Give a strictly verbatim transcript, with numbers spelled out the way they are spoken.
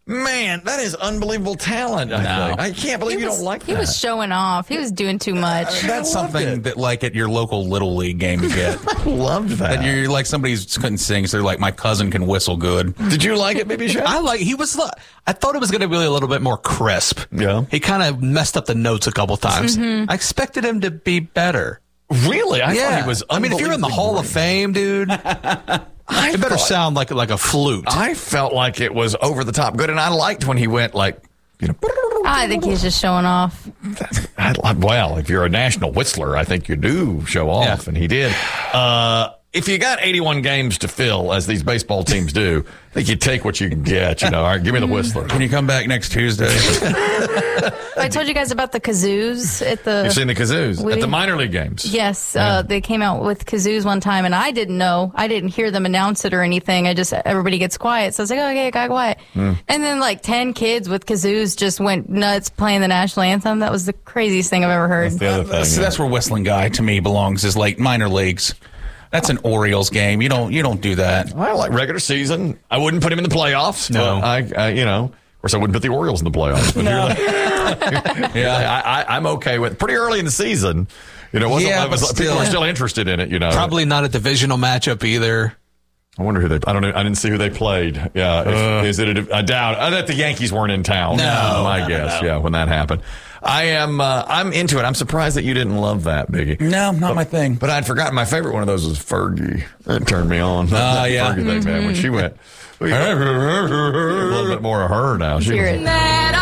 Man, that is unbelievable talent. I, No. think. I can't believe He you was, don't like he that. was showing off. He was doing too much. That's I loved something it. that, like, at your local Little League game you get. I loved that. That you're like, somebody couldn't sing, so they're like, my cousin can whistle good. Did you like it, Baby Shaq? I like. He was. I thought it was going to be a little bit more crisp. Yeah. He kind of messed up the notes a couple times. Mm-hmm. I expected him to be better. Really? I yeah. thought he was I mean, if you're in the unbelievably Hall of great. Fame, dude, I it better thought- sound like like a flute. I felt like it was over the top good, and I liked when he went like, you know. I think he's just showing off. I, I- well, if you're a national whistler, I think you do show off, Yeah. and he did. Uh, if you got eighty-one games to fill, as these baseball teams do, I think you take what you can get. You know, all right, give me the whistler. Can you come back next Tuesday? I told you guys about the kazoos at the. You've seen the kazoos We- at the minor league games. Yes, uh, they came out with kazoos one time, and I didn't know. I didn't hear them announce it or anything. I just everybody gets quiet, so I was like, oh, okay, got quiet. Hmm. And then like ten kids with kazoos just went nuts playing the national anthem. That was the craziest thing I've ever heard. The other thing, So yeah. that's where Whistling Guy to me belongs, is like minor leagues. That's an Orioles game. You don't you don't do that. I like regular season. I wouldn't put him in the playoffs. No. but I, I, you know, of course, I wouldn't put the Orioles in the playoffs. But no. yeah, I, I, I'm okay with pretty early in the season. You know, it wasn't, Yeah, it was, but people still. are still interested in it. You know, Probably not a divisional matchup either. I wonder who they. I don't know. I didn't see who they played. Yeah, if, is it? A, I doubt. I bet the Yankees weren't in town. No, my no, guess. no. Yeah, when that happened, I am. Uh, I'm into it. I'm surprised that you didn't love that, Biggie. No, not my thing. But I'd forgotten my favorite one of those was Fergie. That turned me on. Ah, That yeah. Fergie thing, man. When she went, a little bit more of her now. She Hear was, it.